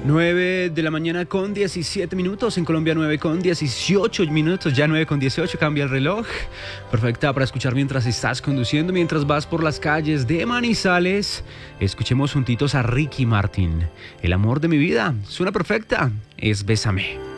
9 de la mañana con 17 minutos, en Colombia 9 con 18 minutos, ya 9 con 18, cambia el reloj. Perfecta para escuchar mientras estás conduciendo, mientras vas por las calles de Manizales. Escuchemos juntitos a Ricky Martin. El amor de mi vida, suena perfecta, es Bésame.